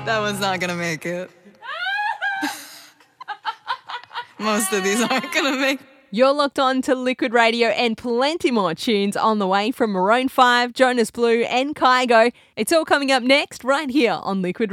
That one's not going to make it. Most of these aren't going to make it. You're locked on to Liquid Radio and plenty more tunes on the way from Maroon 5, Jonas Blue and Kygo. It's all coming up next right here on Liquid Radio.